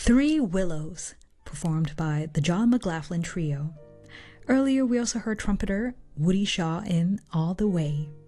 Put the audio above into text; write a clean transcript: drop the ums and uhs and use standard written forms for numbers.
Three Willows, performed by the John McLaughlin Trio. Earlier, we also heard trumpeter Woody Shaw in All the Way.